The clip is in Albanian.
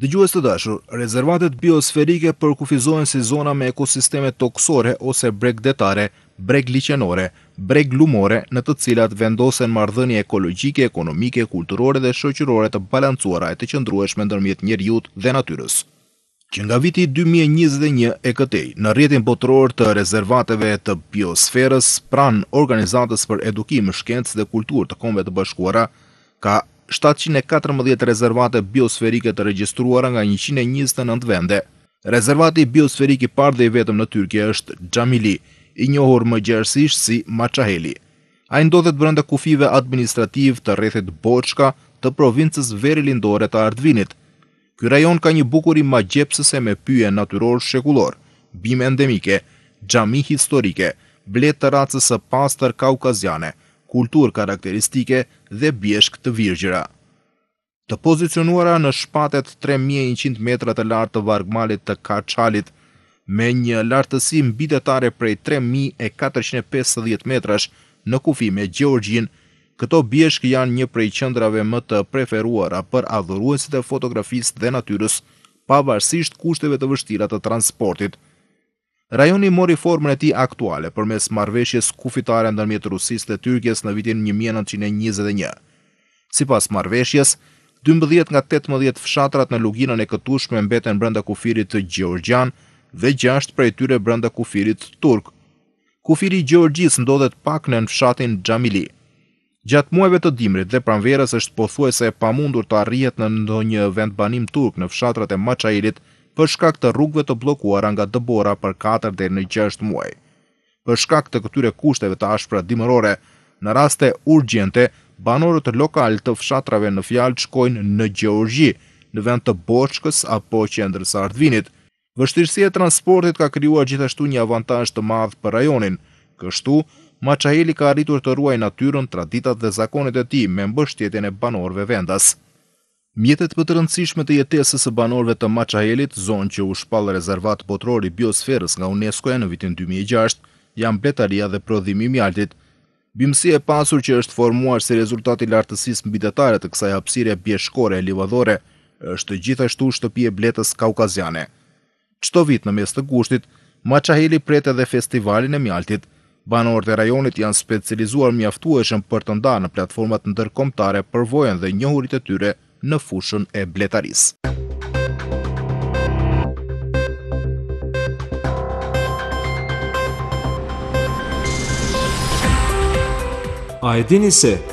Dëgjues të dashur, rezervatet biosferike përkufizohen si zona me ekosisteme toksore ose bregdetare, breg liqenore, breg lumore, në të cilat vendosen marrëdhënie ekologjike, ekonomike, kulturore dhe shoqërore të balancuara e të qëndrueshme ndërmjet njerëzit dhe natyrës. Që nga viti 2021 e këtej, në rrjetin botëror të rezervateve të biosferës, pranë Organizatës për Edukim, Shkencë dhe Kulturë të Kombeve të Bashkuara, ka 714 rezervate biosferike të regjistruara nga 129 vende. Rezervati biosferik i parë dhe i vetëm në Tyrkje është Xhamili, i njohur më gjerësisht si Machaheli. Ai ndodhet brenda kufive administrativ të rrethit Boçka të provincës Veri-Lindore të Artvinit. Ky rajon ka një bukuri magjepsëse me pyje natyror shekullor, bime endemike, xhami historike, blet të racës së pastër kaukaziane, kulturë karakteristike dhe bjeshk të virgjëra. Të pozicionuara në shpatet 3100 metra të lartë të vargmalit të Kaçalit, me një lartësi mbidetare prej 3450 metrash në kufi me Gjeorgjin, këto bjeshk janë një prej qendrave më të preferuara për adhuruesit e fotografisë dhe natyrës, pavarësisht kushteve të vështira të transportit. Rajoni mori formën e tij aktuale përmes marrëveshjes kufitare ndërmjet Rusisë dhe Tyrkjes në vitin 1921. Sipas marrëveshjes, 12 nga 18 fshatrat në luginën e këtueshme mbeten brenda kufirit të Gjeorgjan dhe 6 prej tyre brenda kufirit turk. Kufiri i Gjeorgjisë ndodhet pak nën fshatin Xhamili. Gjatë muajve të dimrit dhe pranverës është pothuajse e pamundur të arrihet në ndonjë vendbanim turk në fshatrat e Machahelit për shkak të rrugëve të bllokuara nga dëbora për 4 deri në 6 muaj. Për shkak të këtyre kushteve të ashpra dimërore, në raste urgjente, banorët lokal të fshatrave në fjalë shkojnë në Gjeorgji, në vend të Boçkës apo qendrës së Artvinit. Vështirësia e transportit ka krijuar gjithashtu një avantazh të madh për rajonin. Kështu, Machaheli ka arritur të ruajë natyrën, traditat dhe zakonet e tij me mbështetjen e banorëve vendas. Mjetet më të rëndësishme të jetesës së banorëve të Machahelit, zonë që u shpall rezervat botëror i biosferës nga UNESCO në vitin 2006, janë bletaria dhe prodhimi i mjaltit. Bimësia e pasur që është formuar si rezultat i lartësisë mbidetare të kësaj hapësire bjeshkore e livadore, është gjithashtu shtëpi e bletës kaukaziane. Çdo vit në mes të gushtit, Machaheli pret edhe festivalin e mjaltit. Banorët e rajonit janë specializuar mjaftueshëm për të ndarë në platformat ndërkombëtare përvojën dhe njohurit e tyre në fushën e bletarisë. A e dini se